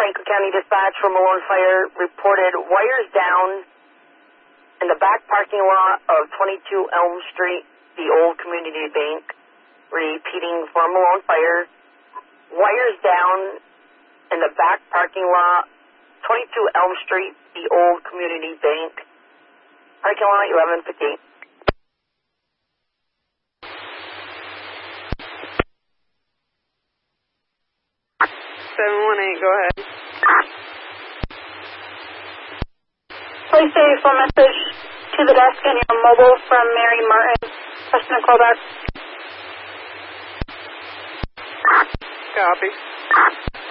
Franklin County Dispatch from Malone Fire reported wires down in the back parking lot of 22 Elm Street, the old community bank. Repeating for Malone Fire, wires down in the back parking lot, 22 Elm Street, the old community bank. Parking lot 1158. 718, go ahead. Please say a phone message to the desk on your mobile from Mary Martin. Press the callback. Copy.